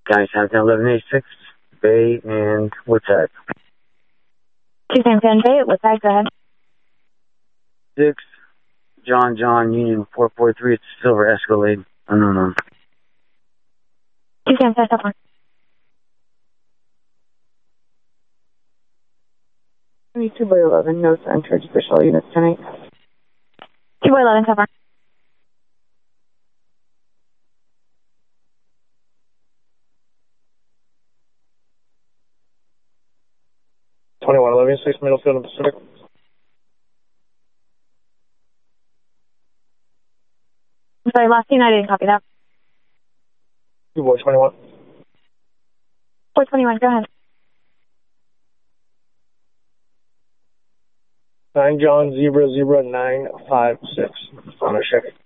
Guys, have 1186, Bay and Woodside. 210 Bay, Woodside, go ahead. 6, John, Union 443, it's a silver Escalade, unknown. 210 South 1. 22 by 11, no entered official units tonight. 2 by 11 South 1. Middlefield and Pacific. I'm sorry, last United, didn't copy that. 2-21. 421, go ahead. 9 John, Zebra 956. On a check.